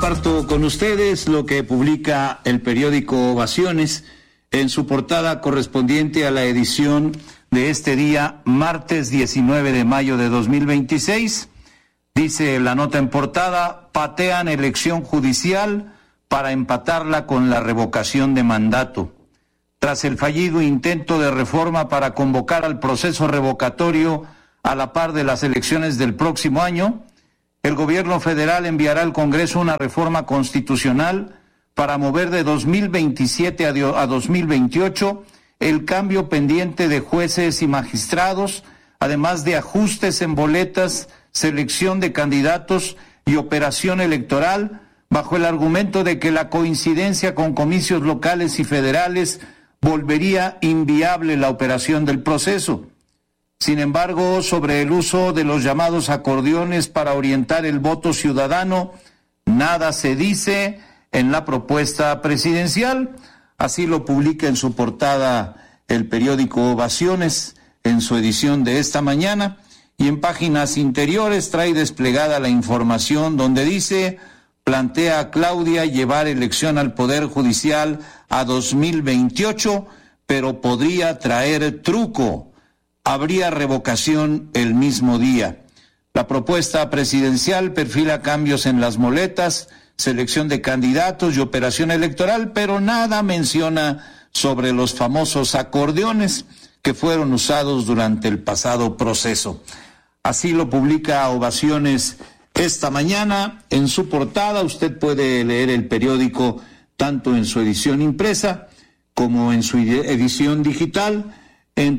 comparto con ustedes lo que publica el periódico Ovaciones en su portada correspondiente a la edición de este día, martes 19 de mayo de 2026. Dice la nota en portada: patean elección judicial para empatarla con la revocación de mandato. Tras el fallido intento de reforma para convocar al proceso revocatorio a la par de las elecciones del próximo año, el gobierno federal enviará al Congreso una reforma constitucional para mover de 2027 a 2028 el cambio pendiente de jueces y magistrados, además de ajustes en boletas, selección de candidatos y operación electoral, bajo el argumento de que la coincidencia con comicios locales y federales volvería inviable la operación del proceso. Sin embargo, sobre el uso de los llamados acordeones para orientar el voto ciudadano, nada se dice en la propuesta presidencial. Así lo publica en su portada el periódico Ovaciones en su edición de esta mañana, y en páginas interiores trae desplegada la información donde dice: plantea a Claudia llevar elección al Poder Judicial a 2028, pero podría traer truco. Habría revocación el mismo día. La propuesta presidencial perfila cambios en las boletas, selección de candidatos y operación electoral, pero nada menciona sobre los famosos acordeones que fueron usados durante el pasado proceso. Así lo publica Ovaciones esta mañana en su portada. Usted puede leer el periódico tanto en su edición impresa como en su edición digital en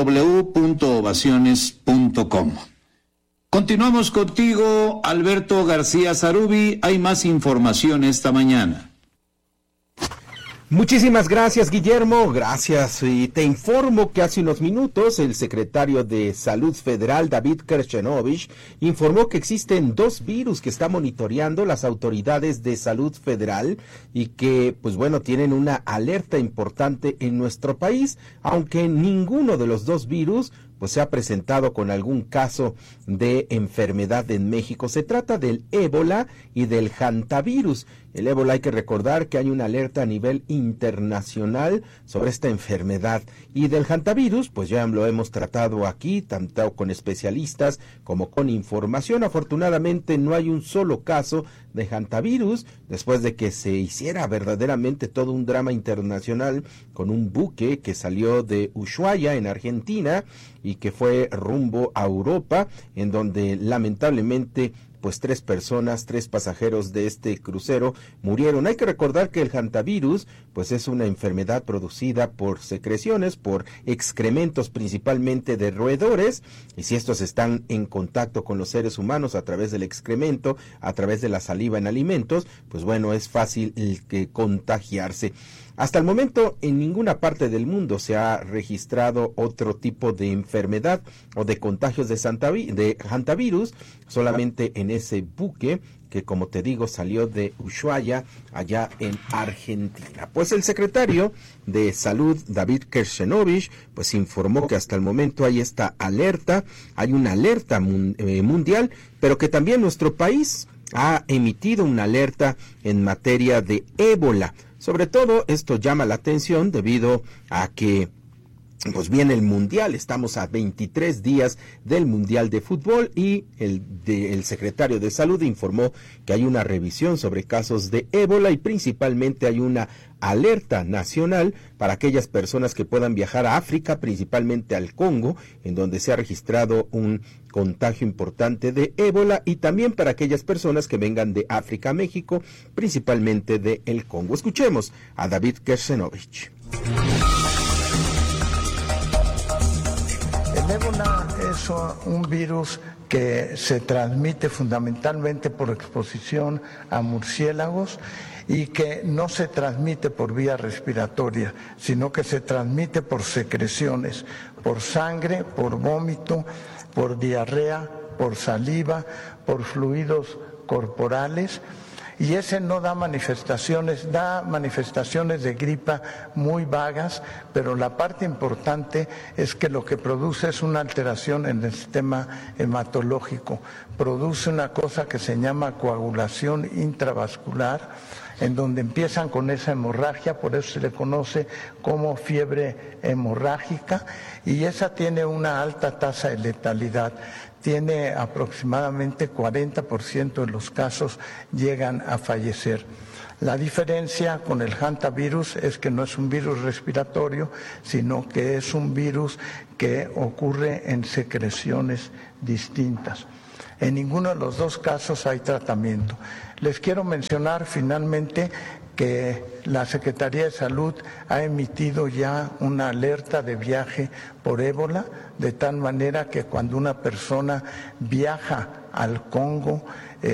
www.ovaciones.com. Continuamos contigo, Alberto García Zarubi. Hay más información esta mañana. Muchísimas gracias, Guillermo, gracias. Y te informo que hace unos minutos el secretario de Salud Federal, David Kershenovich, informó que existen 2 virus que está monitoreando las autoridades de salud federal y que, pues bueno, tienen una alerta importante en nuestro país, aunque ninguno de los 2 virus pues se ha presentado con algún caso de enfermedad en México. Se trata del ébola y del hantavirus. El ébola, hay que recordar que hay una alerta a nivel internacional sobre esta enfermedad. Y del hantavirus, pues ya lo hemos tratado aquí, tanto con especialistas como con información. Afortunadamente no hay un solo caso de hantavirus, después de que se hiciera verdaderamente todo un drama internacional con un buque que salió de Ushuaia, en Argentina, y que fue rumbo a Europa, en donde lamentablemente pues 3 pasajeros de este crucero murieron. Hay que recordar que el hantavirus pues es una enfermedad producida por secreciones, por excrementos principalmente de roedores, y si estos están en contacto con los seres humanos a través del excremento, a través de la saliva en alimentos, pues bueno, es fácil contagiarse. Hasta el momento, en ninguna parte del mundo se ha registrado otro tipo de enfermedad o de contagios de hantavirus, solamente en ese buque que, como te digo, salió de Ushuaia, allá en Argentina. Pues el secretario de Salud, David Kershenovich, pues informó que hasta el momento hay esta alerta, hay una alerta mundial, pero que también nuestro país ha emitido una alerta en materia de ébola. Sobre todo esto llama la atención debido a que pues viene el Mundial, estamos a 23 días del Mundial de Fútbol, y el secretario de Salud informó que hay una revisión sobre casos de ébola y principalmente hay una alerta nacional para aquellas personas que puedan viajar a África, principalmente al Congo, en donde se ha registrado un contagio importante de ébola, y también para aquellas personas que vengan de África a México, principalmente de el Congo. Escuchemos a David Kershenovich. El ébola es un virus que se transmite fundamentalmente por exposición a murciélagos y que no se transmite por vía respiratoria, sino que se transmite por secreciones, por sangre, por vómito, por diarrea, por saliva, por fluidos corporales, y ese no da manifestaciones de gripa muy vagas, pero la parte importante es que lo que produce es una alteración en el sistema hematológico, produce una cosa que se llama coagulación intravascular, en donde empiezan con esa hemorragia, por eso se le conoce como fiebre hemorrágica, y esa tiene una alta tasa de letalidad. Tiene aproximadamente 40% de los casos llegan a fallecer. La diferencia con el hantavirus es que no es un virus respiratorio, sino que es un virus que ocurre en secreciones distintas. En ninguno de los dos casos hay tratamiento. Les quiero mencionar finalmente que la Secretaría de Salud ha emitido ya una alerta de viaje por ébola, de tal manera que cuando una persona viaja al Congo,